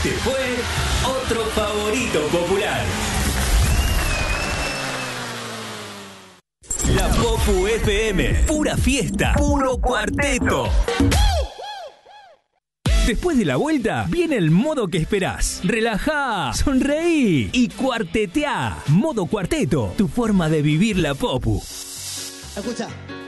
Este fue otro favorito popular. La Popu FM, pura fiesta, puro cuarteto. Después de la vuelta, viene el modo que esperás. Relajá, sonreí y cuarteteá. Modo cuarteto, tu forma de vivir la Popu. Escucha.